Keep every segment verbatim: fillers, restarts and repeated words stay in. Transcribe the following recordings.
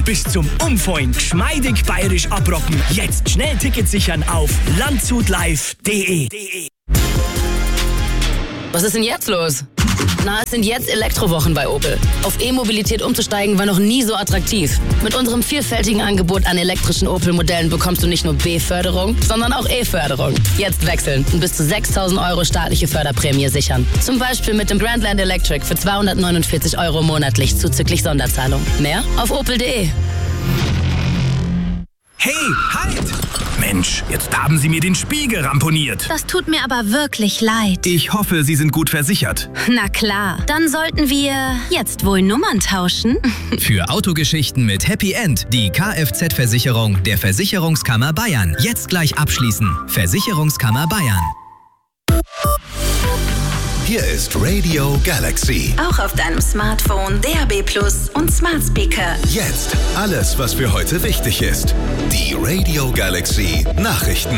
Bis zum Umfallen geschmeidig bayerisch abrocken. Jetzt schnell Tickets sichern auf landshutlive punkt de. Was ist denn jetzt los? Na, es sind jetzt Elektrowochen bei Opel. Auf E-Mobilität umzusteigen war noch nie so attraktiv. Mit unserem vielfältigen Angebot an elektrischen Opel-Modellen bekommst du nicht nur B-Förderung, sondern auch E-Förderung. Jetzt wechseln und bis zu sechstausend Euro staatliche Förderprämie sichern. Zum Beispiel mit dem Grandland Electric für zweihundertneunundvierzig Euro monatlich zuzüglich Sonderzahlung. Mehr auf opel punkt de. Hey, halt! Mensch, jetzt haben Sie mir den Spiegel ramponiert. Das tut mir aber wirklich leid. Ich hoffe, Sie sind gut versichert. Na klar, dann sollten wir jetzt wohl Nummern tauschen. Für Autogeschichten mit Happy End die Kfz-Versicherung der Versicherungskammer Bayern. Jetzt gleich abschließen. Versicherungskammer Bayern. Hier ist Radio Galaxy. Auch auf deinem Smartphone, D A B plus und Smart Speaker. Jetzt alles, was für heute wichtig ist. Die Radio Galaxy Nachrichten.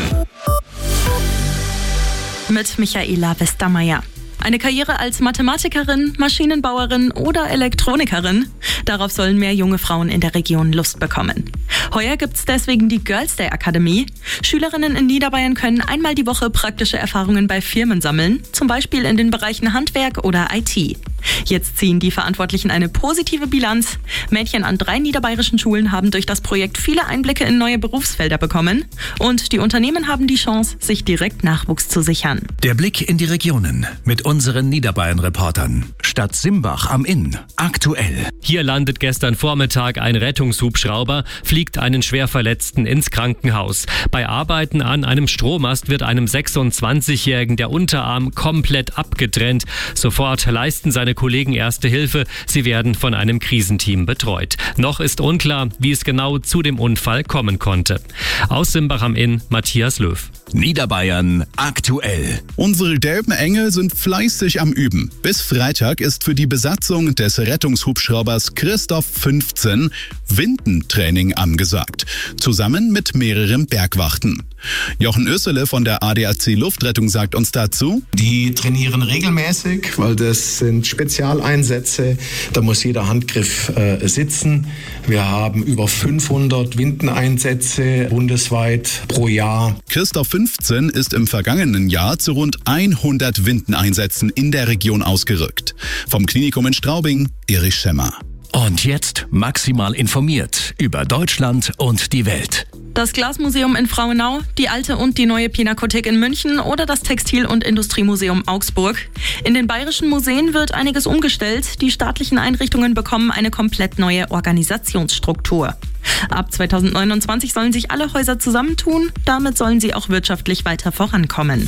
Mit Michaela Westermeier. Eine Karriere als Mathematikerin, Maschinenbauerin oder Elektronikerin. Darauf sollen mehr junge Frauen in der Region Lust bekommen. Heuer gibt's deswegen die Girls Day Akademie. Schülerinnen in Niederbayern können einmal die Woche praktische Erfahrungen bei Firmen sammeln, zum Beispiel in den Bereichen Handwerk oder I T. Jetzt ziehen die Verantwortlichen eine positive Bilanz. Mädchen an drei niederbayerischen Schulen haben durch das Projekt viele Einblicke in neue Berufsfelder bekommen. Und die Unternehmen haben die Chance, sich direkt Nachwuchs zu sichern. Der Blick in die Regionen mit unseren Niederbayern-Reportern. Stadt Simbach am Inn. Aktuell. Hier landet gestern Vormittag ein Rettungshubschrauber, fliegt einen Schwerverletzten ins Krankenhaus. Bei Arbeiten an einem Strommast wird einem sechsundzwanzigjährigen der Unterarm komplett abgetrennt. Sofort leisten seine Kollegen Erste Hilfe. Sie werden von einem Krisenteam betreut. Noch ist unklar, wie es genau zu dem Unfall kommen konnte. Aus Simbach am Inn, Matthias Löw. Niederbayern aktuell. Unsere gelben Engel sind fleißig am Üben. Bis Freitag ist für die Besatzung des Rettungshubschraubers Christoph fünfzehn Windentraining angesagt. Zusammen mit mehreren Bergwachten. Jochen Össele von der A D A C Luftrettung sagt uns dazu: Die trainieren regelmäßig, weil das sind Spezialeinsätze. Da muss jeder Handgriff äh, sitzen. Wir haben über fünfhundert Windeneinsätze bundesweit pro Jahr. Christoph fünfzehn ist im vergangenen Jahr zu rund hundert Windeneinsätzen in der Region ausgerückt. Vom Klinikum in Straubing, Erich Schemmer. Und jetzt maximal informiert über Deutschland und die Welt. Das Glasmuseum in Frauenau, die alte und die neue Pinakothek in München oder das Textil- und Industriemuseum Augsburg. In den bayerischen Museen wird einiges umgestellt. Die staatlichen Einrichtungen bekommen eine komplett neue Organisationsstruktur. Ab zweitausendneunundzwanzig sollen sich alle Häuser zusammentun. Damit sollen sie auch wirtschaftlich weiter vorankommen.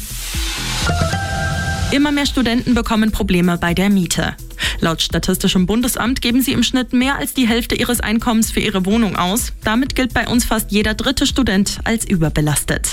Immer mehr Studenten bekommen Probleme bei der Miete. Laut Statistischem Bundesamt geben sie im Schnitt mehr als die Hälfte ihres Einkommens für ihre Wohnung aus. Damit gilt bei uns fast jeder dritte Student als überbelastet.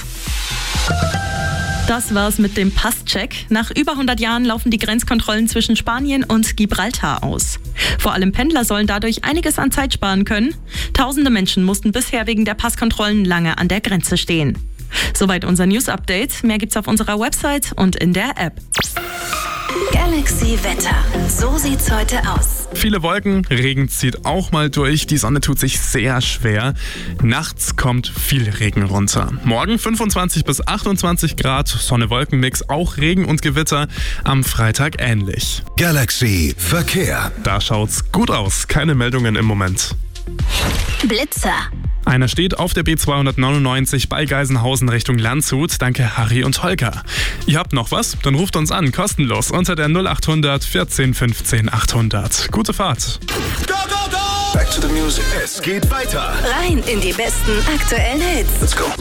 Das war's mit dem Passcheck. Nach über hundert Jahren laufen die Grenzkontrollen zwischen Spanien und Gibraltar aus. Vor allem Pendler sollen dadurch einiges an Zeit sparen können. Tausende Menschen mussten bisher wegen der Passkontrollen lange an der Grenze stehen. Soweit unser News-Update. Mehr gibt's auf unserer Website und in der App. Galaxy Wetter. So sieht's heute aus. Viele Wolken, Regen zieht auch mal durch. Die Sonne tut sich sehr schwer. Nachts kommt viel Regen runter. Morgen fünfundzwanzig bis achtundzwanzig Grad, Sonne-Wolken-Mix, auch Regen und Gewitter. Am Freitag ähnlich. Galaxy Verkehr. Da schaut's gut aus. Keine Meldungen im Moment. Blitzer. Einer steht auf der B zweihundertneunundneunzig bei Geisenhausen Richtung Landshut. Danke Harry und Holger. Ihr habt noch was? Dann ruft uns an, kostenlos, unter der null achthundert vierzehn fünfzehn achthundert. Gute Fahrt. Go, go, go! Back to the music. Es geht weiter. Rein in die besten aktuellen Hits. Let's go.